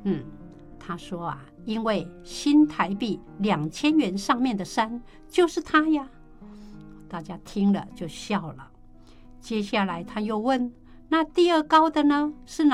他说啊，因为新台币2000元上面的山就是它呀。大家听了就笑了。接下来他又问，那第二高的呢是